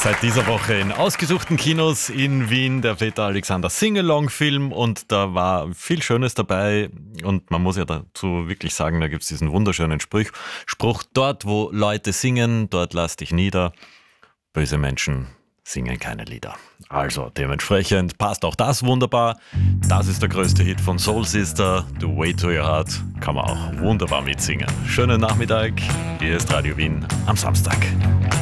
Seit dieser Woche in ausgesuchten Kinos in Wien der Peter Alexander Sing-Along-Film und da war viel Schönes dabei und man muss ja dazu wirklich sagen, da gibt es diesen wunderschönen Spruch, dort wo Leute singen, dort lass dich nieder, böse Menschen singen keine Lieder. Also dementsprechend passt auch das wunderbar. Das ist der größte Hit von Soul Sister, The Way to Your Heart, kann man auch wunderbar mitsingen. Schönen Nachmittag, hier ist Radio Wien am Samstag.